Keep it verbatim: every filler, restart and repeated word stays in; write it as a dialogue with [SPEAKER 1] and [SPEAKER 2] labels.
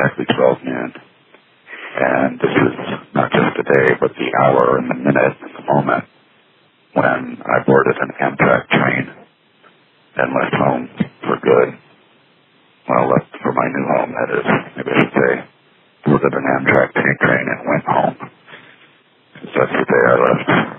[SPEAKER 1] exactly twelve noon. And this is not just the day, but the hour and the minute and the moment when I boarded an Amtrak train and left home for good. Well, left for my new home, that is. Maybe I should say, boarded an Amtrak train and went home. That's the day I left.